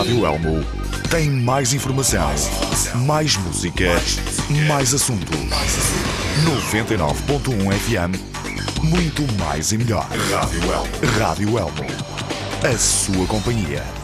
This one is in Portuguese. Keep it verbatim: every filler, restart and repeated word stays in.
Rádio Elmo tem mais informação, mais música, mais assuntos. noventa e nove ponto um F M, muito mais e melhor. Rádio Elmo. Rádio Elmo. A sua companhia.